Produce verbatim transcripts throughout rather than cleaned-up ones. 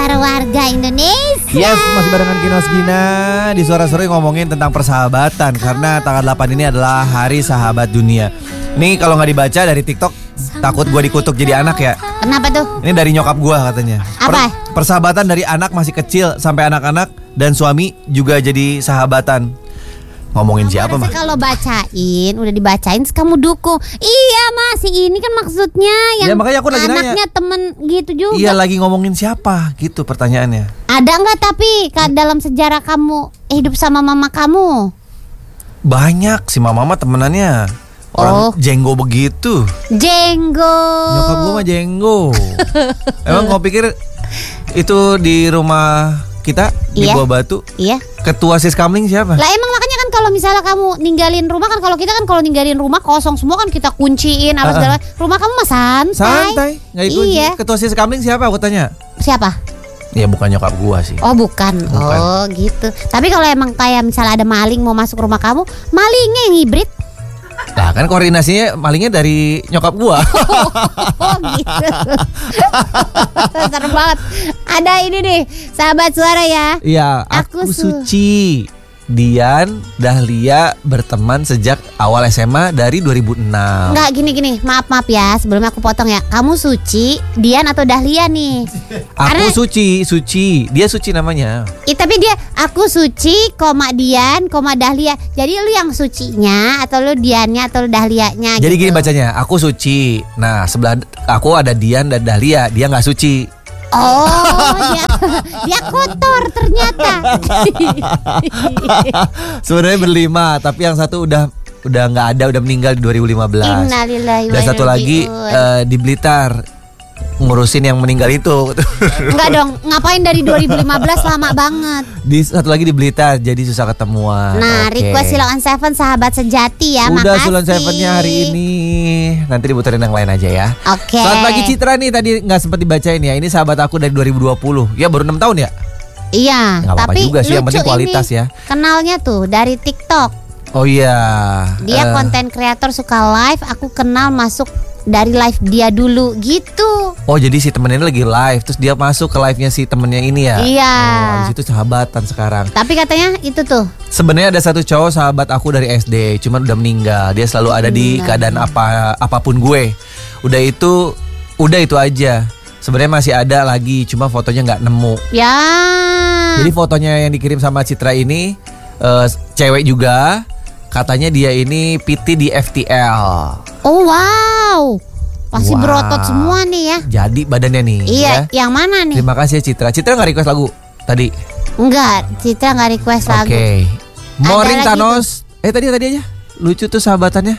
para warga Indonesia. Yes, masih barengan Kinos Gina di Suara Sore ngomongin tentang persahabatan. Karena tanggal delapan ini adalah Hari Sahabat Dunia. Nih kalau gak dibaca dari TikTok, takut gue dikutuk jadi anak ya. Kenapa tuh? Ini dari nyokap gue katanya. Apa? Per- persahabatan dari anak masih kecil sampai anak-anak dan suami juga jadi sahabatan. Ngomongin siapa mah? Kalau bacain, udah dibacain, kamu dukung. Iya mas, ini kan maksudnya yang ya, makanya aku lagi anaknya nanya. temen gitu juga. Iya, lagi ngomongin siapa gitu pertanyaannya. Ada nggak tapi dalam sejarah kamu hidup sama mama kamu? Banyak si mama mah temenannya orang Oh. jenggo begitu. Jenggo. Nyokap gue mah jenggo. Emang kau pikir itu di rumah kita di Iya. Buah Batu Iya. ketua Siskamling siapa? Lah emang makanya kan kalau misalnya kamu ninggalin rumah kan, kalau kita kan kalau ninggalin rumah kosong semua kan kita kunciin apa Uh-uh. segala. Rumah kamu mah santai. Santai, nggak dikunci. Iya. Ketua Siskamling siapa aku tanya? Siapa? Ya bukan nyokap gua sih. Oh bukan. Bukan. Oh gitu. Tapi kalau emang kayak misalnya ada maling mau masuk rumah kamu, malingnya yang hibrid. Nah kan koordinasinya malingnya dari nyokap gua. Oh gitu. Serem banget. Ada ini nih, sahabat suara ya. Iya, Aku aku, su- Suci. Dian, Dahlia berteman sejak awal S M A dari dua ribu enam. Enggak gini-gini, maaf-maaf ya, sebelumnya aku potong ya. Kamu Suci, Dian atau Dahlia nih? Aku Karena- Suci, Suci. Dia Suci namanya. Ih, tapi dia aku Suci, koma Dian, koma Dahlia. Jadi lu yang Sucinya atau lu Diannya atau lu Dahlianya? Jadi gitu. gini bacanya, aku Suci. Nah sebelah aku ada Dian dan Dahlia. Dia nggak suci. Oh, dia, dia kotor ternyata. Sebenarnya berlima, tapi yang satu udah udah nggak ada, udah meninggal di dua ribu lima belas. Innalillahi wa Dan satu inna lagi ilaihi eh, di Blitar ngurusin yang meninggal itu. Enggak dong, ngapain dari dua ribu lima belas lama banget. Di satu lagi di Blitar, jadi susah ketemuan. Nah, Oke. request Silon Seven sahabat sejati ya. Udah makasih. Silon Seven-nya hari ini. Nanti diputerin yang lain aja ya. Oke. Selamat pagi Citra nih, tadi nggak sempat dibacain ya. Ini sahabat aku dari dua ribu dua puluh. Ya baru enam tahun ya. Iya, Nggak apa-apa tapi juga sih, yang lucu penting kualitas ini. ya. Kenalnya tuh dari TikTok. Oh iya. Dia Eh, konten kreator suka live. Aku kenal masuk dari live dia dulu gitu. Oh jadi si temennya ini lagi live, terus dia masuk ke live-nya si temennya ini ya. Iya. Oh, di situ sahabatan sekarang. Tapi katanya itu tuh. Sebenarnya ada satu cowok sahabat aku dari S D, cuman udah meninggal. Dia selalu ada di Meninggal. keadaan apa apapun gue. Udah itu, udah itu aja. Sebenarnya masih ada lagi, cuma fotonya nggak nemu. Ya. Jadi fotonya yang dikirim sama Citra ini eh, cewek juga. Katanya dia ini P T di F T L. Oh wow. Pasti Wow. berotot semua nih ya. Jadi badannya nih. Iya, ya. yang mana nih? Terima kasih ya Citra. Citra nggak request lagu tadi. Enggak, Citra nggak request Oke. lagu. Morning lagi Thanos. Eh tadi tadi aja. Lucu tuh sahabatannya.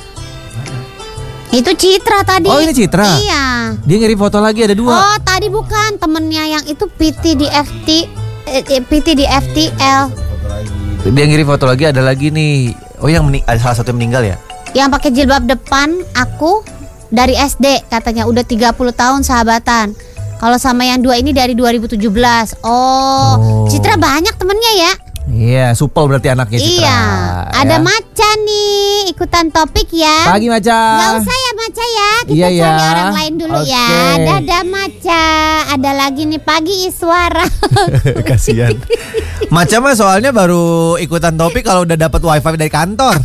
Itu Citra tadi. Oh, ini Citra? Iya. Dia ngirim foto lagi ada dua. Oh tadi bukan temennya yang itu P T di F T eh, eh, P T di F T L Dia ngirim foto lagi ada lagi nih. Oh yang mening- ada salah satu yang meninggal ya. yang pakai jilbab depan. Aku dari S D katanya udah tiga puluh tahun sahabatan. Kalau sama yang dua ini dari dua ribu tujuh belas. Oh, Oh. Citra banyak temennya ya. Iya, supel berarti anaknya Citra. Iya. Ada ya. Maca nih ikutan topik ya. Pagi Maca. Nggak usah ya Maca ya. Kita Iya, cari ya. orang lain dulu ya. Oke. Dadah Maca. Ada lagi nih pagi Iswara. Kasihan. Maca mah soalnya baru ikutan topik kalau udah dapat wifi dari kantor.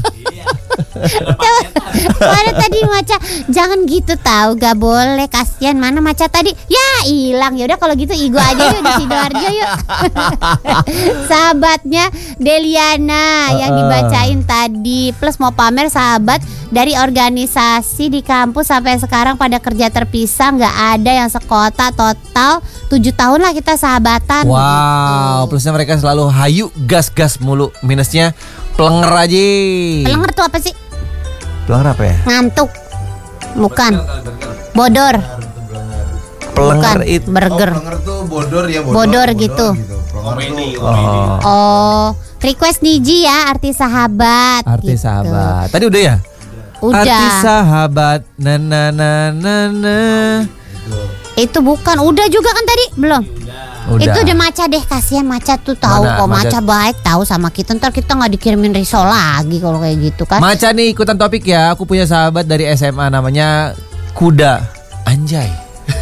Mana tadi Maca, jangan gitu tahu, gak boleh, kasihan. Mana Maca tadi? Ya hilang. Ya udah kalau gitu Igo aja yuk di Sidoarjo yuk. Sahabatnya Deliana yang dibacain tadi, plus mau pamer sahabat dari organisasi di kampus sampai sekarang pada kerja terpisah, nggak ada yang sekota, total tujuh tahun lah kita sahabatan. Wow, gitu. plusnya mereka selalu hayu gas-gas mulu. Minusnya pelenger aja. Pelenger tuh apa sih? Pelenger apa ya? Ngantuk. Bukan. Bodor. Pelenger Bukan. itu. Burger. Pelenger tuh bodor ya, bodor, Bodor gitu. Komedi. Oh, Oh, request Niji ya, arti sahabat. artis gitu. sahabat. Tadi udah ya? Udah. Artis sahabat. Na na na na na. Itu bukan. Udah juga kan tadi? Belum. Udah. Itu udah Maca deh, kasihan Maca tuh tahu Mana? kok. Maca- Maca baik tahu sama kita. Ntar kita nggak dikirimin risol lagi kalau kayak gitu kan. Maca nih ikutan topik ya. Aku punya sahabat dari S M A namanya Kuda. Anjay.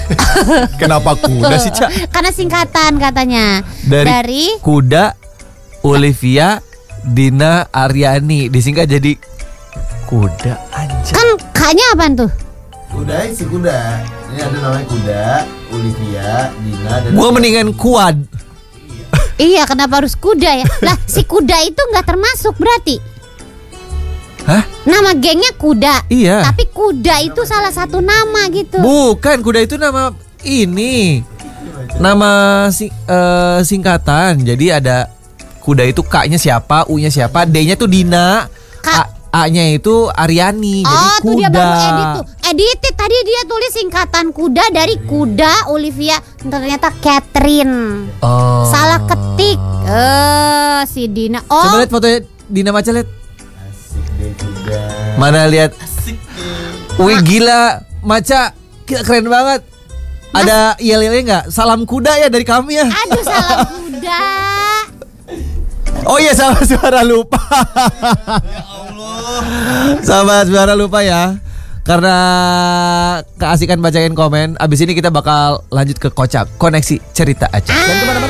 Kenapa kuda sih, Cak? Karena singkatan katanya. Dari, Dari kuda Olivia Dina Aryani disingkat jadi kuda anjay. kan kaknya apaan tuh? Kuda si kuda. Ini ada namanya kuda, Olivia, Dina dan Gua mendingan kuad. Iya, kenapa harus kuda ya? Lah, si kuda itu nggak termasuk berarti. Hah? Nama gengnya kuda. Iya. Tapi kuda itu salah satu nama gitu. Bukan, kuda itu nama ini. Nama si, eh, singkatan. Jadi ada kuda itu K-nya siapa, U-nya siapa, D-nya tuh Dina, Ka- A- A-nya itu Aryani. Jadi Oh, tuh dia kuda. baru edit tuh. Edited tadi dia tulis singkatan kuda dari kuda Olivia, ternyata Catherine. Oh. Salah ketik. Eh, si Dina. Oh, Coba lihat fotonya Dina Maca, lihat. asik deh kuda. Mana lihat? Wih gila, Maca, gila, keren banget. Ada yel-yelnya nggak? Salam kuda ya dari kami ya. aduh salah kuda. Oh iya, sahabat suara lupa. Sahabat suara lupa ya. Karena keasikan bacain komen, abis ini kita bakal lanjut ke Kocak Koneksi Cerita Aceh. Dan kemana-mana